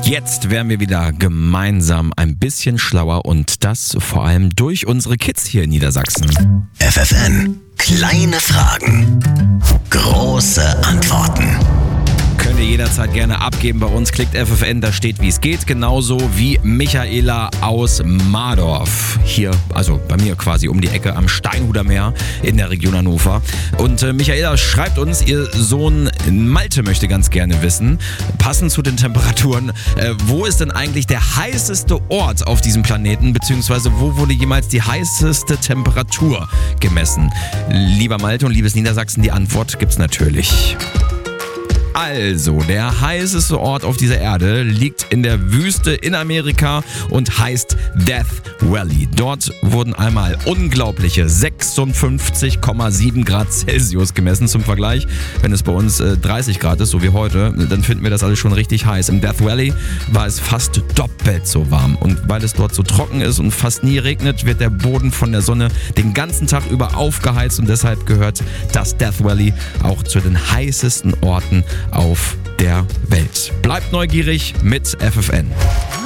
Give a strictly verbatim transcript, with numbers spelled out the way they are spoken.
Jetzt werden wir wieder gemeinsam ein bisschen schlauer und das vor allem durch unsere Kids hier in Niedersachsen. F F N. Kleine Fragen. Große Antworten. Könnt ihr jederzeit gerne abgeben bei uns. Klickt F F N, da steht, wie es geht. Genauso wie Michaela aus Mardorf. Hier, also bei mir quasi um die Ecke am Steinhuder Meer in der Region Hannover. Und äh, Michaela schreibt uns, ihr Sohn Malte möchte ganz gerne wissen, passend zu den Temperaturen, äh, wo ist denn eigentlich der heißeste Ort auf diesem Planeten, beziehungsweise wo wurde jemals die heißeste Temperatur gemessen? Lieber Malte und liebes Niedersachsen, die Antwort gibt's natürlich. Also, der heißeste Ort auf dieser Erde liegt in der Wüste in Amerika und heißt Death Valley. Dort wurden einmal unglaubliche sechsundfünfzig Komma sieben Grad Celsius gemessen. Zum Vergleich, wenn es bei uns äh, dreißig Grad ist, so wie heute, dann finden wir das alles schon richtig heiß. Im Death Valley war es fast doppelt so warm. Und weil es dort so trocken ist und fast nie regnet, wird der Boden von der Sonne den ganzen Tag über aufgeheizt und deshalb gehört das Death Valley auch zu den heißesten Orten auf der Welt. Bleibt neugierig mit F F N.